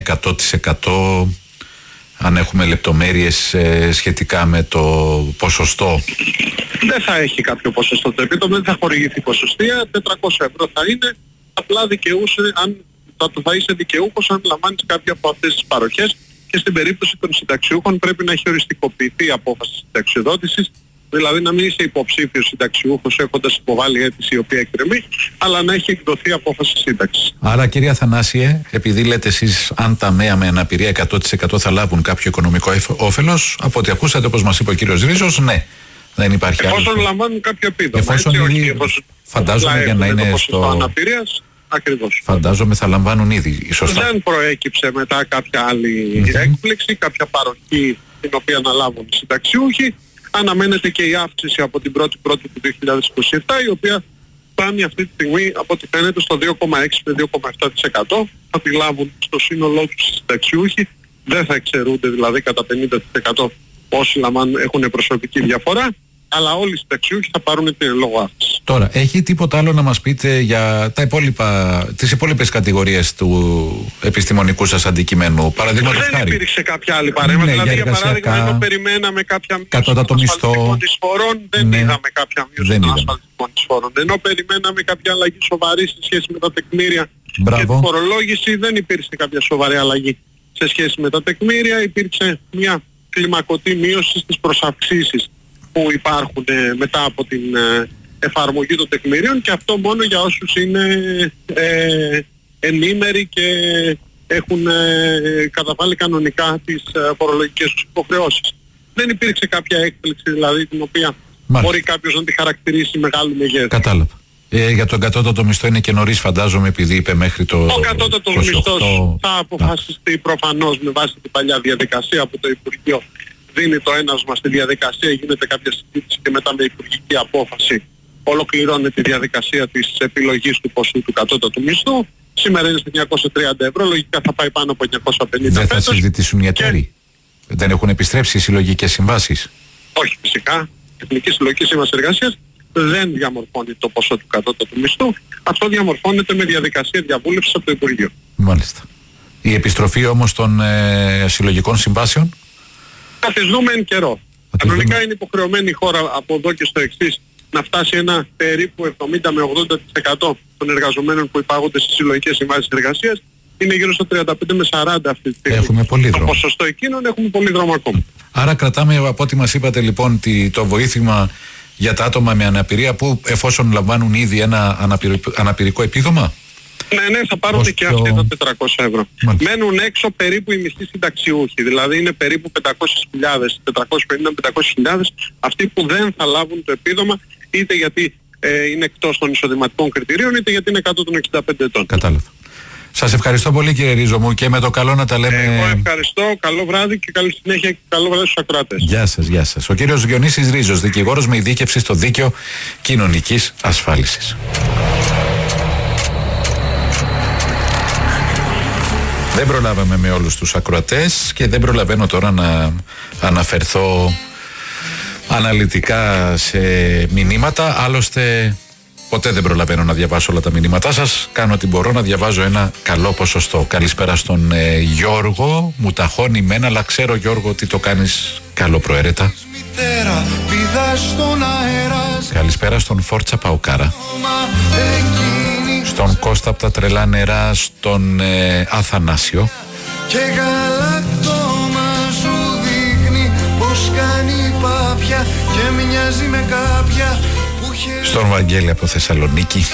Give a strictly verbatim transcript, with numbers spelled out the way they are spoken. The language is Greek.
εκατό τοις εκατό, αν έχουμε λεπτομέρειες ε, σχετικά με το ποσοστό? Δεν θα έχει κάποιο ποσοστό το επίδομα, δεν θα χορηγηθεί ποσοστία, τετρακόσια ευρώ θα είναι, απλά δικαιούσε, αν θα, θα είσαι δικαιούχος αν λαμβάνεις κάποια από αυτές τις παροχές, και στην περίπτωση των συνταξιούχων πρέπει να έχει οριστικοποιηθεί η απόφαση συνταξιοδότησης, δηλαδή να μην είσαι υποψήφιος συνταξιούχος έχοντας υποβάλει αίτηση η οποία εκκρεμεί, αλλά να έχει εκδοθεί απόφαση σύνταξης. Άρα, κυρία Θανάσιε, επειδή λέτε εσείς αν τα ΜΕΑ με αναπηρία εκατό τοις εκατό θα λάβουν κάποιο οικονομικό όφελος, από ό,τι ακούσατε, όπως μας είπε ο κύριος Ρίζος, ναι, δεν υπάρχει άλλο. Εφόσον λαμβάνουν κάποιο επίδομα. Εφόσον έτσι, ήδη, όχι, εφόσον φαντάζομαι για να είναι στο... αναπηρίας, ακριβώς. Φαντάζομαι θα λαμβάνουν ήδη, σωστά. Δεν προέκυψε μετά κάποια άλλη mm-hmm. έκπληξη, κάποια παροχή την οποία να λάβουν οι συνταξιούχοι. Αναμένεται και η αύξηση από την πρώτη Πρώτη του δύο χιλιάδες είκοσι επτά, η οποία φτάνει αυτή τη στιγμή από ό,τι φαίνεται στο δύο κόμμα έξι με δύο κόμμα επτά τοις εκατό. Θα τη λάβουν στο σύνολό τους οι συνταξιούχοι. Δεν θα εξαιρούνται δηλαδή κατά πενήντα τοις εκατό όσοι λαμβάνουν, έχουν προσωπική διαφορά, αλλά όλοι οι συνταξιούχοι θα πάρουν την λόγω αύξηση. Τώρα, έχει τίποτα άλλο να μας πείτε για τα υπόλοιπα, τις υπόλοιπες κατηγορίες του επιστημονικού σας αντικειμένου? Παραδείγματος δεν χάρη. Δεν υπήρξε κάποια άλλη παρέμβαση. Ναι, δηλαδή, για, για παράδειγμα, ενώ περιμέναμε κάποια μείωση κατώτατο των μισθό, ασφαλιστικών εισφορών, δεν ναι, είδαμε κάποια μείωση των ασφαλιστικών εισφορών. Ενώ περιμέναμε κάποια αλλαγή σοβαρή σε σχέση με τα τεκμήρια Μπράβο. και τη φορολόγηση, δεν υπήρξε κάποια σοβαρή αλλαγή σε σχέση με τα τεκμήρια. Υπήρξε μια κλιμακωτή μείωση στις προσαυξήσεις που υπάρχουν ε, μετά από την ε, εφαρμογή των τεκμηρίων, και αυτό μόνο για όσους είναι ε, ενήμεροι και έχουν ε, καταβάλει κανονικά τις ε, φορολογικές τους υποχρεώσεις. Δεν υπήρξε κάποια έκπληξη δηλαδή την οποία Μάλιστα. μπορεί κάποιος να τη χαρακτηρίσει μεγάλου μεγέθους. Κατάλαβα. Ε, για τον κατώτατο μισθό είναι και νωρίς, φαντάζομαι, επειδή είπε μέχρι το... Ο κατώτατος μισθός θα αποφασιστεί προφανώς με βάση την παλιά διαδικασία που το Υπουργείο δίνει το ένασμα στη διαδικασία, γίνεται κάποια συζήτηση και μετά με υπουργική απόφαση ολοκληρώνεται η διαδικασία της επιλογής του ποσού του κατώτατου μισθού. Σήμερα είναι στα εννιακόσια τριάντα ευρώ, λογικά θα πάει πάνω από εννιακόσια πενήντα. Δεν θα φέτος. συζητήσουν οι εταίροι. Και... Δεν έχουν επιστρέψει οι συλλογικές συμβάσεις? Όχι, φυσικά. Η Εθνική Συλλογική Σύμβαση Εργασίας δεν διαμορφώνει το ποσό του κατώτατου μισθού. Αυτό διαμορφώνεται με διαδικασία διαβούλευσης από το Υπουργείο. Μάλιστα. Η επιστροφή όμως των ε, συλλογικών συμβάσεων? Θα τις δούμε εν καιρό. Κανονικά είναι υποχρεωμένη η χώρα από εδώ και στο εξής να φτάσει ένα περίπου εβδομήντα με ογδόντα τοις εκατό των εργαζομένων που υπάγονται στις συλλογικές συμβάσεις εργασίας. Είναι γύρω στο τριάντα πέντε με σαράντα αυτή τη στιγμή. Έχουμε πολύ δρόμο. Το ποσοστό εκείνων έχουμε πολύ δρόμο ακόμα. Άρα κρατάμε, από ό,τι μας είπατε λοιπόν, το βοήθημα για τα άτομα με αναπηρία που εφόσον λαμβάνουν ήδη ένα αναπηρικό επίδομα. Ναι, ναι, θα πάρουν και πιο... αυτοί τα τετρακόσια ευρώ. Μάλιστα. Μένουν έξω περίπου οι μισθοί συνταξιούχοι, δηλαδή είναι περίπου πεντακόσιες χιλιάδες, τετρακόσιες πενήντα με πεντακόσιες χιλιάδες αυτοί που δεν θα λάβουν το επίδομα, είτε γιατί ε, είναι εκτός των εισοδηματικών κριτηρίων, είτε γιατί είναι κάτω των εξήντα πέντε ετών. Κατάλαβα. Σας ευχαριστώ πολύ, κύριε Ρίζο μου, και με το καλό να τα λέμε. Εγώ ευχαριστώ, καλό βράδυ και καλή συνέχεια και καλό βράδυ στους ακροατές. Γεια σας, γεια σας. Ο κύριος Διονύσης Ρίζος, δικηγόρος με ειδίκευση στο δίκαιο κοινωνικής ασφάλισης. Δεν προλάβαμε με όλους τους ακροατές και δεν προλαβαίνω τώρα να αναφερθώ αναλυτικά σε μηνύματα. Άλλωστε ποτέ δεν προλαβαίνω να διαβάσω όλα τα μηνύματά σας. Κάνω ό,τι μπορώ να διαβάζω ένα καλό ποσοστό. Καλησπέρα στον ε, Γιώργο. Μου ταχώνει μένα, αλλά ξέρω, Γιώργο, ότι το κάνεις καλό προαίρετα. Καλησπέρα στον Φόρτσα Παουκάρα, στον Κώστα από τα τρελά νερά, στον ε, Αθανάσιο και γαλακτόμα σου δείχνει πως κάνει πάπια και μοιάζει με κάποια που... Στον Βαγγέλη από Θεσσαλονίκη.